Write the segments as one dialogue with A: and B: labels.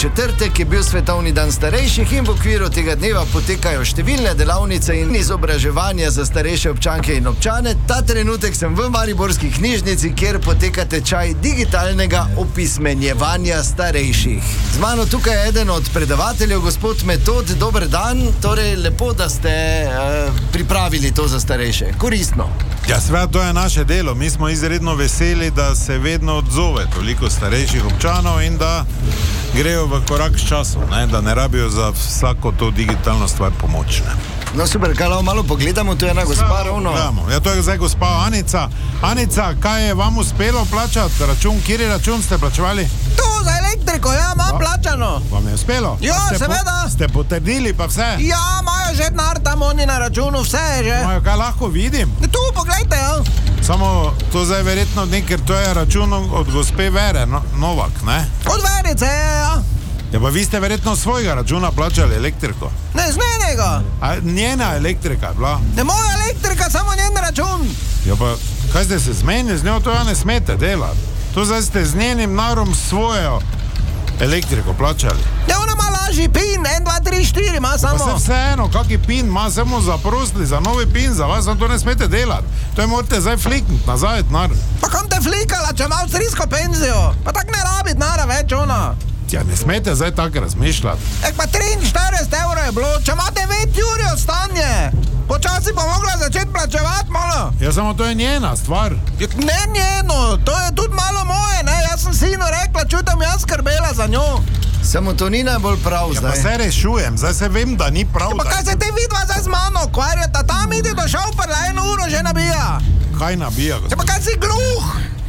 A: četrtek je bil svetovni dan starejših in v okviru tega dneva potekajo številne delavnice in izobraževanja za starejše občanke in občane. Ta trenutek sem v mariborski knjižnici, kjer poteka tečaj digitalnega opismenjevanja starejših. Z mano tukaj je eden od predavateljev, gospod Metod. Dober dan, torej lepo, da ste pripravili to za starejše. Koristno.
B: Ja, seveda, to je naše delo. Mi smo izredno veseli, da se vedno odzove toliko starejših občanov in da grejo v korak s časom, ne? Da ne rabijo za vsako to digitalno stvar pomoč.
A: No super, kaj malo pogledamo, tu je ena gospa ravno.
B: Ja, to je zdaj gospa Anica. Anica, kaj je vam uspelo plačati račun? Kjeri račun ste plačevali?
C: To za elektriko, ja, imam plačano.
B: Vam je uspelo?
C: Ja, seveda.
B: Ste potrdili pa vse?
C: Ja, imajo že denar tam oni na računu, vse je že.
B: Imajo, kaj lahko vidim?
C: Tu, poglejte, ja.
B: Samo to zdaj verjetno ne, ker to je račun od gospe Vere Novak, ne?
C: Od Verice, ja.
B: Ja, pa vi ste verjetno svojega računa plačali elektriko.
C: Ne, z njenega.
B: A njena elektrika je bila?
C: Ne, moja elektrika, samo njen račun.
B: Ja, pa kaj ste se zmenili z njo, to ja ne smete delati. To zdaj ste z njenim narom svojo elektriko plačali.
C: Ja, ona ima lažji PIN, 1, 2, 3, 4 ima samo.
B: Pa se vseeno, kaki PIN ima, samo zaprosili za novi PIN, za vas to ne smete delati. To je morate zdaj flikniti nazaj, denar.
C: Pa kam te flikala, če ima avstrijsko penzijo? Pa tak ne rabi denara več ona.
B: Ja, ne smete zdaj tako razmišljati.
C: Pa 43 € je bilo, če ima 9 uri odstanje. Počasi pa mogla začeti plačevati malo.
B: Ja, samo to je njena stvar.
C: Ne njeno, to je tudi malo moje, ne? Jaz sem sinu rekla, čutam jaz skrbela za njo.
A: Samo to ni najbolj prav zdaj.
B: Ja, pa se rešujem, zdaj se vem, da ni prav.
C: Ja, pa kaj se te vidva zdaj z mano ukvarjata? Tam ide do šoferja, 1 uro že nabija.
B: Kaj nabija, gospod?
C: Ja, pa kaj si gluh?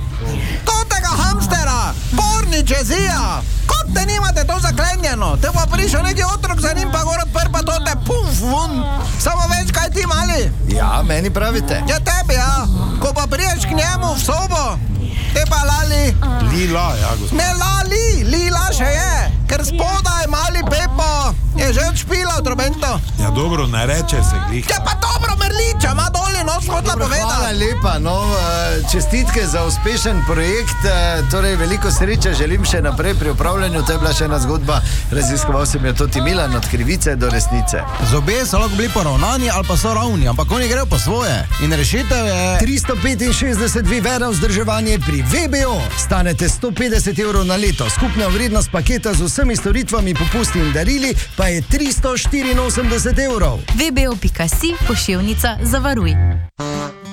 C: Totega hamstera, porniče zija. Kot te nimate to zaklenjeno? Te pa prišel neki otrok za njim, pa gor odpr, pa to te puf, vun. Samo več, kaj ti mali?
A: Ja, meni pravite.
C: Ja, tebi, ja. Ko pa priješ k njemu v sobo, te pa lali.
B: Lila, ja, gospod.
C: Ne lali, lila še je, ker spodaj mali Pepo je že odšpila v trobento.
B: Ja, dobro, ne reče se glih.
C: Ja, pa dobro, Merliča, ima doli nos, hotla povedati.
A: Hvala lepa, no, čestitke za uspešen projekt, torej veliko sreče želim še naprej pri upravljanju, to je bila še ena zgodba, raziskoval sem jo tudi Milan, od krivice do resnice.
D: Zobje so lahko bili poravnani ali pa so ravni, ampak oni grejo po svoje. In rešitev je
A: 365 Vivera vzdrževanje pri VBO. Stanete 150 € na leto, skupna vrednost paketa z vsemi storitvami, popusti in darili pa je 384 €.
E: VBO.si, pošiljnica Zavaruj.